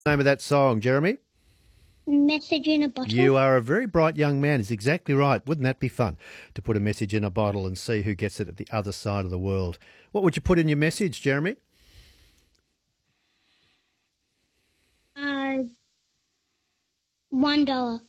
Name of that song, Jeremy? Message in a bottle. You are a very bright young man. Is exactly right. Wouldn't that be fun to put a message in a bottle and see who gets it at the other side of the world? What would you put in your message, Jeremy? Uh, $1.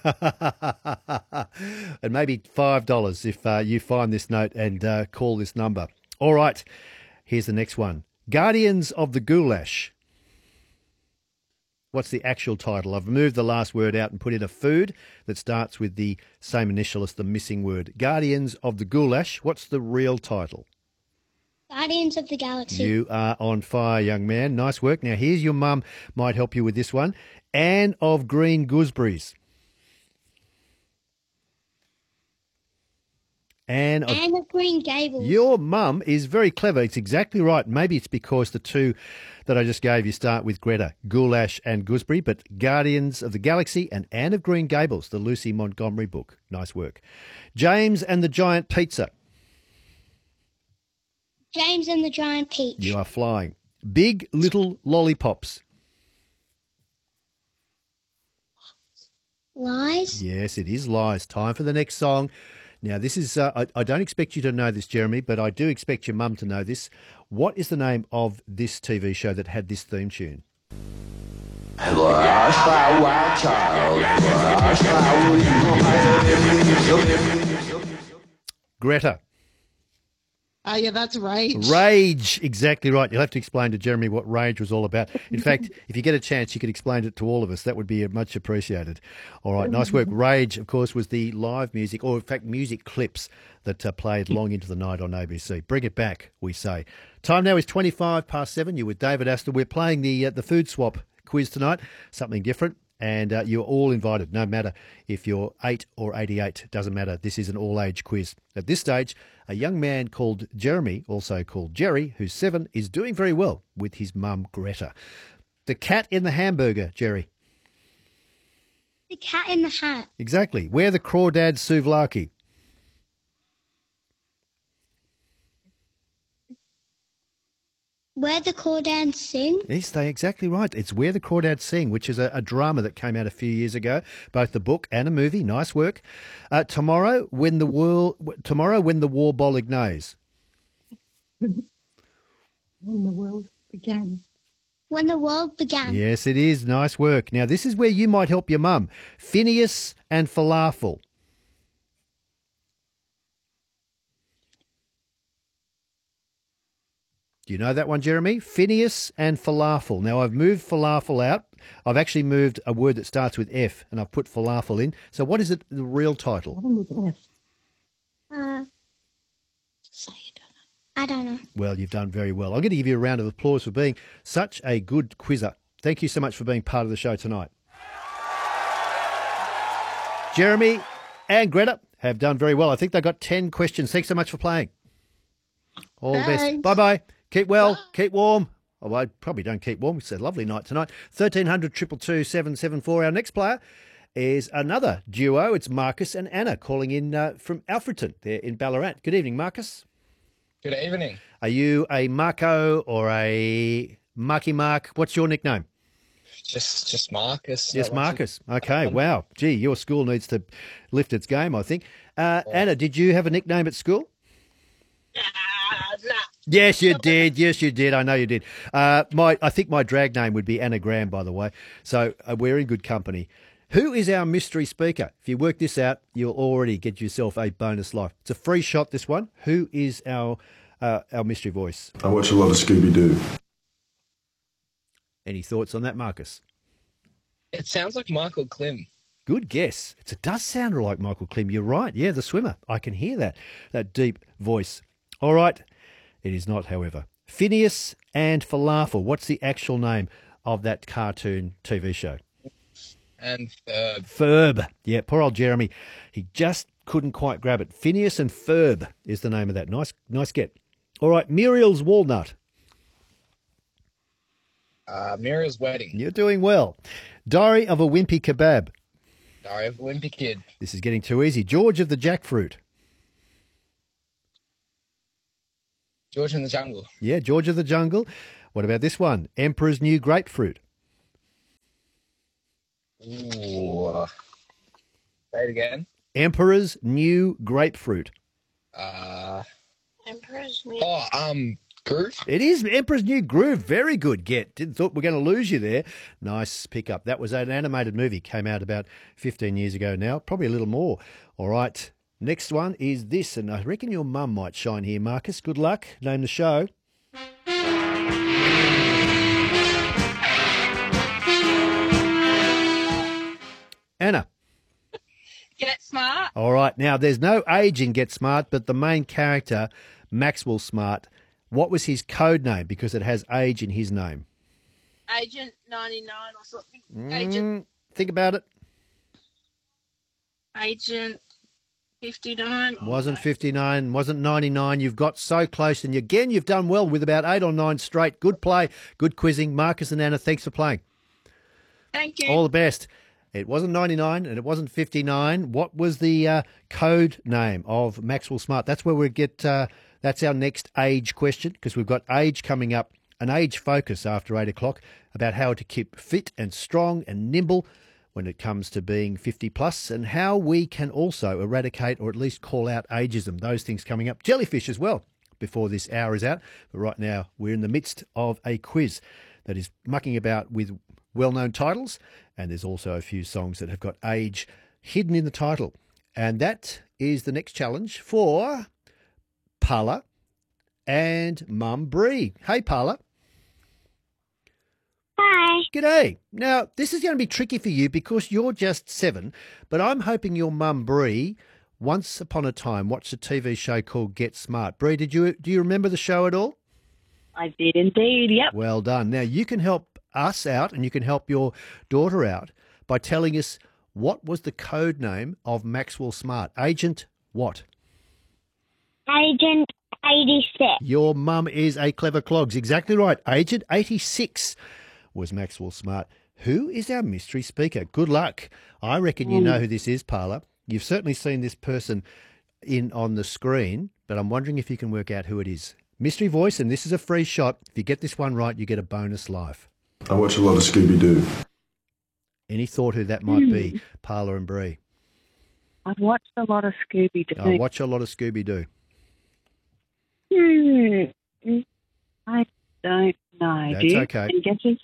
And maybe $5 if you find this note and call this number. All right, here's the next one. Guardians of the Goulash. What's the actual title? I've removed the last word out and put in a food that starts with the same initial as the missing word. Guardians of the Goulash. What's the real title? Guardians of the Galaxy. You are on fire, young man. Nice work. Now, here's your mum. Might help you with this one. Anne of Green Gooseberries. Anne of Green Gables. Your mum is very clever. It's exactly right. Maybe it's because the two that I just gave you start with Greta, Goulash and Gooseberry, but Guardians of the Galaxy and Anne of Green Gables, the Lucy Montgomery book. Nice work. James and the Giant Pizza. James and the Giant Peach. You are flying. Big Little Lollipops. Lies. Yes, it is Lies. Time for the next song. Now, this is, I don't expect you to know this, Jeremy, but I do expect your mum to know this. What is the name of this TV show that had this theme tune? Greta. Yeah, that's Rage. Rage, exactly right. You'll have to explain to Jeremy what Rage was all about. In fact, if you get a chance, you could explain it to all of us. That would be much appreciated. All right, nice work. Rage, of course, was the live music, or in fact, music clips that played long into the night on ABC. Bring it back, we say. Time now is 7:25. You're with David Astor. We're playing the food swap quiz tonight, something different. And you're all invited, no matter if you're 8 or 88, doesn't matter. This is an all-age quiz. At this stage, a young man called Jeremy, also called Jerry, who's 7, is doing very well with his mum, Greta. The cat in the hamburger, Jerry. The cat in the hat. Exactly. Where the crawdad souvlaki. Where the Crawdads Sing? Yes, they're exactly right. It's Where the Crawdads Sing, which is a drama that came out a few years ago, both the book and a movie. Nice work. Tomorrow, when the war bolognese. When the world began. When the world began. Yes, it is. Nice work. Now, this is where you might help your mum. Phineas and falafel. Do you know that one, Jeremy? Phineas and falafel. Now, I've moved falafel out. I've actually moved a word that starts with F, and I've put falafel in. So what is it, the real title? I don't know. Well, you've done very well. I'm going to give you a round of applause for being such a good quizzer. Thank you so much for being part of the show tonight. Jeremy and Greta have done very well. I think they got 10 questions. Thanks so much for playing. All the best. Bye-bye. Keep well. Keep warm. Oh, I probably don't keep warm. It's a lovely night tonight. 1300 222 774. Our next player is another duo. It's Marcus and Anna calling in from Alfredton there in Ballarat. Good evening, Marcus. Good evening. Are you a Marco or a Marky Mark? What's your nickname? Just Marcus. Yes, Marcus. Okay, wow. Gee, your school needs to lift its game, I think. Anna, did you have a nickname at school? No. Yes, you did. Yes, you did. I know you did. I think my drag name would be Anna Graham, by the way. So we're in good company. Who is our mystery speaker? If you work this out, you'll already get yourself a bonus life. It's a free shot, this one. Who is our mystery voice? I watch a lot of Scooby-Doo. Any thoughts on that, Marcus? It sounds like Michael Klim. Good guess. It does sound like Michael Klim. You're right. Yeah, the swimmer. I can hear that deep voice. All right. It is not, however. Phineas and Falafel. What's the actual name of that cartoon TV show? And Ferb. Ferb. Yeah, poor old Jeremy. He just couldn't quite grab it. Phineas and Ferb is the name of that. Nice get. All right, Muriel's Walnut. Muriel's Wedding. You're doing well. Diary of a Wimpy Kebab. Diary of a Wimpy Kid. This is getting too easy. George of the Jackfruit. George in the Jungle. Yeah, George of the Jungle. What about this one? Emperor's New Grapefruit. Ooh. Say it again. Emperor's New Grapefruit. Uh, Emperor's New. Groove. It is Emperor's New Groove. Very good get. Didn't thought we're going to lose you there. Nice pickup. That was an animated movie. Came out about 15 years ago now. Probably a little more. All right. Next one is this, and I reckon your mum might shine here, Marcus. Good luck. Name the show. Anna. Get Smart. All right. Now, there's no age in Get Smart, but the main character, Maxwell Smart, what was his code name? Because it has age in his name. Agent 99 or something. Think about it. Agent 59. Wasn't 59, wasn't 99. You've got so close. And again, you've done well with about 8 or 9 straight. Good play, good quizzing. Marcus and Anna, thanks for playing. Thank you. All the best. It wasn't 99 and it wasn't 59. What was the code name of Maxwell Smart? That's where we get, that's our next age question, because we've got age coming up, an age focus after 8 o'clock about how to keep fit and strong and nimble when it comes to being 50 plus, and how we can also eradicate or at least call out ageism. Those things coming up. Jellyfish as well before this hour is out. But right now we're in the midst of a quiz that is mucking about with well-known titles, and there's also a few songs that have got age hidden in the title. And that is the next challenge for Parla and Mum Bree. Hey, Parla. Hi. G'day. Now, this is going to be tricky for you because you're just 7, but I'm hoping your mum, Bree, once upon a time watched a TV show called Get Smart. Bree, do you remember the show at all? I did indeed, yep. Well done. Now, you can help us out and you can help your daughter out by telling us what was the code name of Maxwell Smart. Agent what? Agent 86. Your mum is a clever clogs. Exactly right. Agent 86 was Maxwell Smart. Who is our mystery speaker? Good luck. I reckon you know who this is, Parla. You've certainly seen this person in on the screen, but I'm wondering if you can work out who it is. Mystery voice, and this is a free shot. If you get this one right, you get a bonus life. I watch a lot of Scooby-Doo. Any thought who that might be, Parla and Bree? I've watched a lot of Scooby-Doo. I watch a lot of Scooby-Doo. I don't know. That's Do you? okay. Any guesses?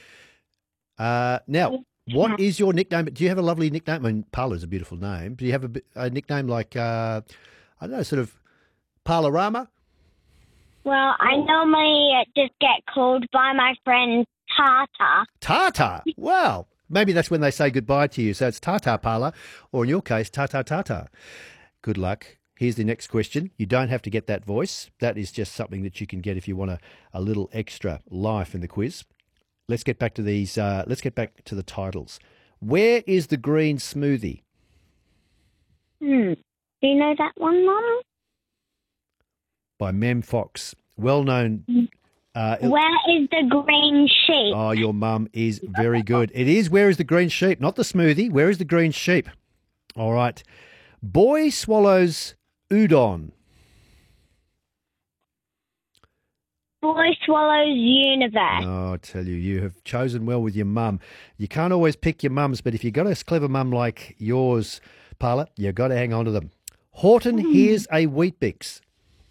Now, what is your nickname? Do you have a lovely nickname? I mean, Parla's a beautiful name. Do you have a nickname like, I don't know, sort of Parlarama? Well, I normally just get called by my friend Tata. Tata. Wow. Maybe that's when they say goodbye to you. So it's Tata Parla, or in your case, Tata Tata. Good luck. Here's the next question. You don't have to get that voice. That is just something that you can get if you want a little extra life in the quiz. Let's get back to these. Let's get back to the titles. Where is the green smoothie? Do you know that one, Mum? By Mem Fox. Well known. Where is the green sheep? Oh, your mum is very good. It is Where is the Green Sheep, not the smoothie. Where is the green sheep? All right. Boy swallows udon. Boy swallows universe. Oh, I tell you, you have chosen well with your mum. You can't always pick your mums, but if you've got a clever mum like yours, Parla, you've got to hang on to them. Horton hears a Weet-Bix.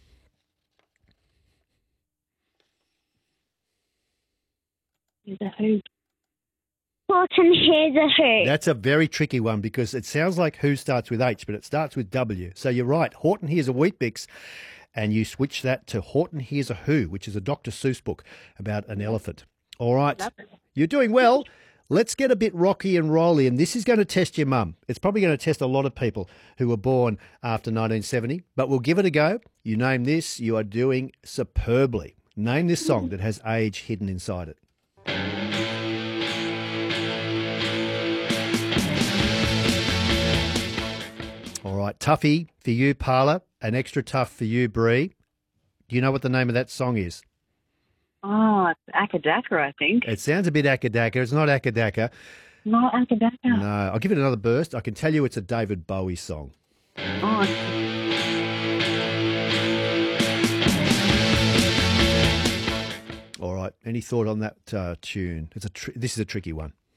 Here's a who. Horton hears a who. That's a very tricky one because it sounds like who starts with H, but it starts with W. So you're right. Horton hears a Weet-Bix, and you switch that to Horton hears a who, which is a Dr. Seuss book about an elephant. All right. You're doing well. Let's get a bit rocky and rolly, and this is going to test your mum. It's probably going to test a lot of people who were born after 1970, but we'll give it a go. You name this, you are doing superbly. Name this song that has age hidden inside it. All right, toughie for you, Parla, and extra tough for you, Bree. Do you know what the name of that song is? Oh, it's Akadaka, I think. It sounds a bit Akadaka. It's not Akadaka. Not Akadaka. No, I'll give it another burst. I can tell you it's a David Bowie song. Oh, All right, any thought on that tune? This is a tricky one.